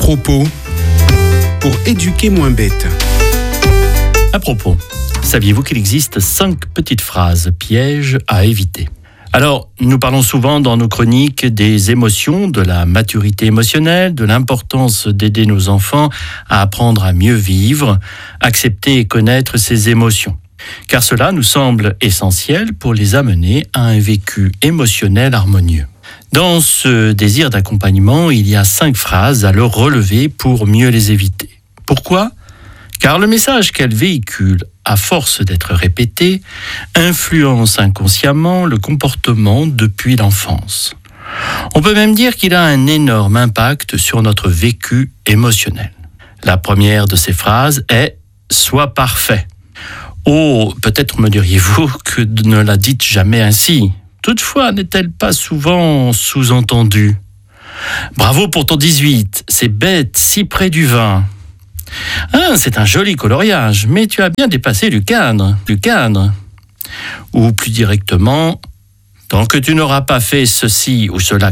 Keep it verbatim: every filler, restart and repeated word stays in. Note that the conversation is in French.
propos, pour éduquer moins bête. À propos, saviez-vous qu'il existe cinq petites phrases pièges à éviter ? Alors, nous parlons souvent dans nos chroniques des émotions, de la maturité émotionnelle, de l'importance d'aider nos enfants à apprendre à mieux vivre, accepter et connaître ses émotions. Car cela nous semble essentiel pour les amener à un vécu émotionnel harmonieux. Dans ce désir d'accompagnement, il y a cinq phrases à leur relever pour mieux les éviter. Pourquoi ? Car le message qu'elles véhiculent, à force d'être répété, influence inconsciemment le comportement depuis l'enfance. On peut même dire qu'il a un énorme impact sur notre vécu émotionnel. La première de ces phrases est « Sois parfait ». Oh, peut-être me diriez-vous que ne la dites jamais ainsi. Toutefois, n'est-elle pas souvent sous-entendue ? Bravo pour ton dix-huit, c'est bête, si près du vingt. Ah, c'est un joli coloriage, mais tu as bien dépassé du cadre, du cadre. Ou plus directement, tant que tu n'auras pas fait ceci ou cela